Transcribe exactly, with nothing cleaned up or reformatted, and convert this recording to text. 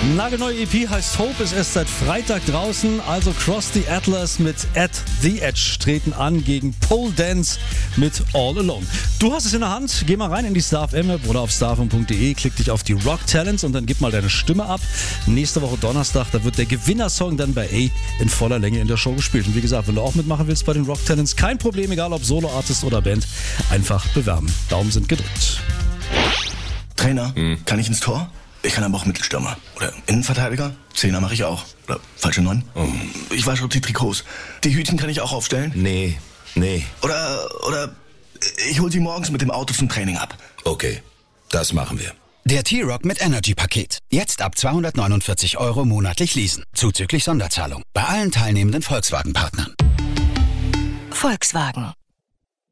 Nagelneue E P heißt Hope, ist erst seit Freitag draußen. Also Cross the Atlas mit At the Edge treten an gegen Pole Dance mit All Alone. Du hast es in der Hand, geh mal rein in die Star F M App oder auf starfm punkt de, klick dich auf die Rock Talents und dann gib mal deine Stimme ab. Nächste Woche Donnerstag, da wird der Gewinnersong dann bei A in voller Länge in der Show gespielt. Und wie gesagt, wenn du auch mitmachen willst bei den Rock Talents, kein Problem, egal ob Solo-Artist oder Band, einfach bewerben. Daumen sind gedrückt. Trainer, hm. kann ich ins Tor? Ich kann aber auch Mittelstürmer. Oder Innenverteidiger? Zehner mache ich auch. Oder falsche Neun? Oh. Ich wasche die Trikots. Die Hütchen kann ich auch aufstellen? Nee, nee. Oder, oder ich hol sie morgens mit dem Auto zum Training ab. Okay, das machen wir. Der T-Rock mit Energy-Paket. Jetzt ab zweihundertneunundvierzig Euro monatlich leasen. Zuzüglich Sonderzahlung. Bei allen teilnehmenden Volkswagen-Partnern. Volkswagen.